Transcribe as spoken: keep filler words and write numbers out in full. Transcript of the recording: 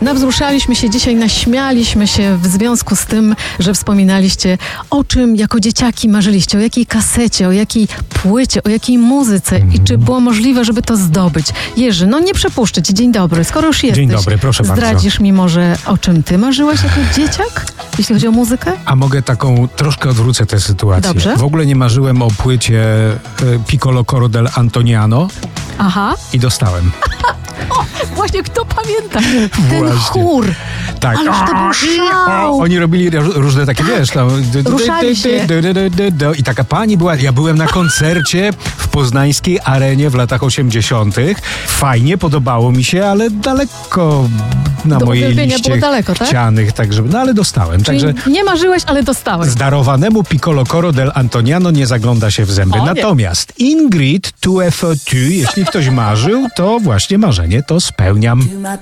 Nawzruszaliśmy się dzisiaj, naśmialiśmy się w związku z tym, że wspominaliście, o czym jako dzieciaki marzyliście, o jakiej kasecie, o jakiej płycie, o jakiej muzyce mm. i czy było możliwe, żeby to zdobyć. Jerzy, no nie przepuszczę ci. Dzień dobry, skoro już jesteś. Dzień dobry, proszę bardzo. Zdradzisz mi może, o czym ty marzyłeś jako dzieciak, jeśli chodzi o muzykę? A mogę taką, troszkę odwrócę tę sytuację. Dobrze. W ogóle nie marzyłem o płycie y, Piccolo Coro del Antoniano. Aha. I dostałem. O, właśnie, kto pamięta? Ten Właśnie. chór. Tak. Ależ to był szał. Oni robili różne takie, wiesz, tam... Ruszali się. I taka pani była, ja byłem na koncercie w poznańskiej arenie w latach osiemdziesiątych. Fajnie, podobało mi się, ale daleko na Do mojej uwielbienia liście było daleko, tak? chcianych, tak żeby, no ale dostałem. Czyli Także nie marzyłeś, ale dostałeś. zdarowanemu Piccolo Coro del Antoniano nie zagląda się w zęby. O, Natomiast Ingrid, tu F O tu, jeśli ktoś marzył, to właśnie marzenie to spełniam.